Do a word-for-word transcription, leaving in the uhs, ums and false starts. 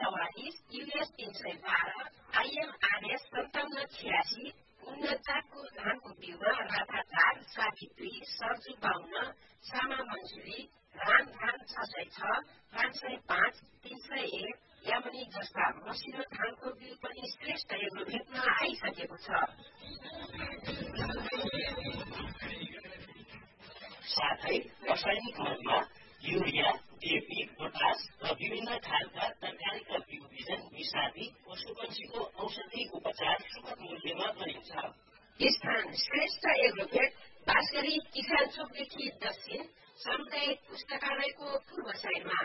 चौवालिस, युएस तीन सय बाह्र, आइएमआरएस सन्ताउन्न छ्यासी, उन्नत जातको धानको बिउमा राधा चार, सावित्री, सर्जु बाहुन, सामा मन्सुरी, राम धान छ सय छ, पाँच सय पाँच, तीन सय एक, यामनी जस्ता मसिनो धानको बिउ पनि श्रेष्ठ एग्रोभेटमा आइसकेको छ। साथै रासायनिक मलमा युरिया, डिएपी, पोटास र विभिन्न खालका तरकारीका बिउ बिजन विषादी पशुपन्छीको औषधि उपचार सुपथ मूल्यमा गरिन्छ। स्थान श्रेष्ठ एग्रोभेट बाँसगढी किसान चोकदेखि दक्षिण सामुदायिक पुस्तकालयको पूर्व साइडमा।